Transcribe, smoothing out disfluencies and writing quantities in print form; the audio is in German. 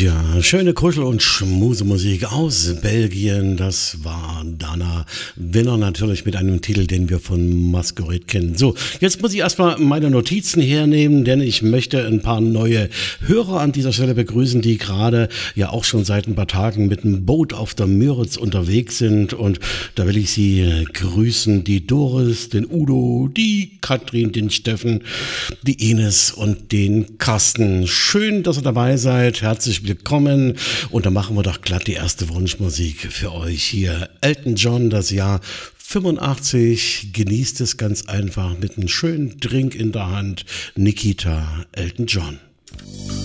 Tja, schöne Kuschel- und Schmusemusik aus Belgien. Das war Dana Winner natürlich mit einem Titel, den wir von Masquerade kennen. So, jetzt muss ich erstmal meine Notizen hernehmen, denn ich möchte ein paar neue Hörer an dieser Stelle begrüßen, die gerade ja auch schon seit ein paar Tagen mit dem Boot auf der Müritz unterwegs sind. Und da will ich Sie grüßen. Die Doris, den Udo, die Katrin, den Steffen, die Ines und den Carsten. Schön, dass ihr dabei seid. Herzlich willkommen. Und dann machen wir doch glatt die erste Wunschmusik für euch hier. Elton John, das Jahr 85. Genießt es ganz einfach mit einem schönen Drink in der Hand. Nikita, Elton John.